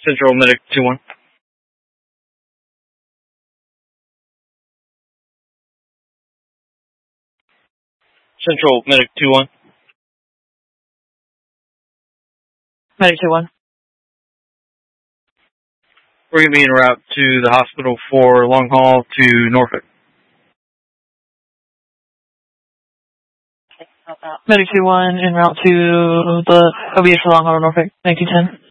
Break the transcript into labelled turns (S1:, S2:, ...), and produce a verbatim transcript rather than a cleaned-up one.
S1: Central Medic two one. Central Medic two one.
S2: Medic two one.
S1: We're going to be en route to the hospital for long haul to Norfolk.
S2: Medic two one en route to the O B S for long haul to Norfolk, nineteen ten.